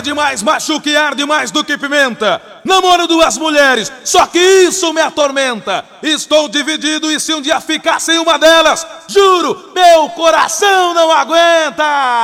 demais, machuca e arde mais do que pimenta. Namoro duas mulheres, só que isso me atormenta. Estou dividido e se um dia ficar sem uma delas, juro, meu coração não aguenta.